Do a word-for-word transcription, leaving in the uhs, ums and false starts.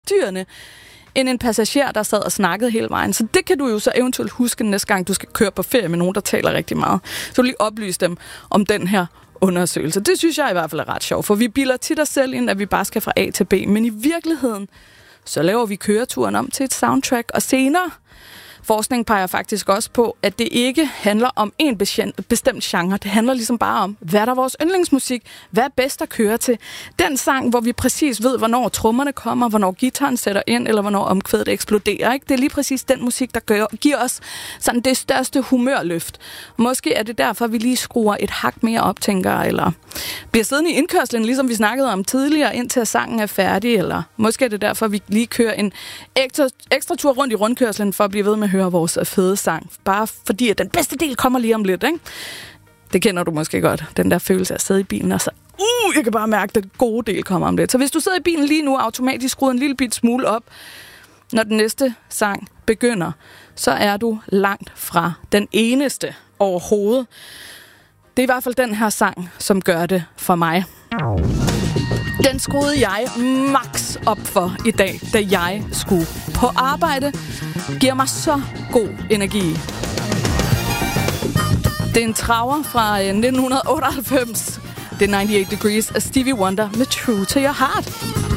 forstyrrende end en passager, der sad og snakkede hele vejen. Så det kan du jo så eventuelt huske næste gang, du skal køre på ferie med nogen, der taler rigtig meget. Så vil lige oplyse dem om den her undersøgelse. Det synes jeg i hvert fald er ret sjovt, for vi bilder tit os selv ind, at vi bare skal fra A til B. Men i virkeligheden, så laver vi køreturen om til et soundtrack, og senere forskning peger faktisk også på, at det ikke handler om en bestemt genre. Det handler ligesom bare om, hvad er der vores yndlingsmusik? Hvad er bedst at køre til? Den sang, hvor vi præcis ved, hvornår trommerne kommer, hvornår gitaren sætter ind, eller hvornår omkvædet eksploderer. Ikke? Det er lige præcis den musik, der gør, giver os sådan det største humørløft. Måske er det derfor, vi lige skruer et hak mere op, tænker, eller bliver siddende i indkørslen, ligesom vi snakkede om tidligere, indtil sangen er færdig, eller måske er det derfor, vi lige kører en ekstra, ekstra tur rundt i rundkørslen, for at blive ved med høre vores fede sang. Bare fordi, at den bedste del kommer lige om lidt, ikke? Det kender du måske godt. Den der følelse af at sidde i bilen, og så, uh, jeg kan bare mærke, at den gode del kommer om lidt. Så hvis du sidder i bilen lige nu, automatisk skruer en lille bit smule op, når den næste sang begynder, så er du langt fra den eneste overhovedet. Det er i hvert fald den her sang, som gør det for mig. Den skruede jeg max op for i dag, da jeg skulle på arbejde. Giver mig så god energi. Det er en traver fra nitten otteoghalvfems. Det er otteoghalvfems Degrees af Stevie Wonder med True to Your Heart.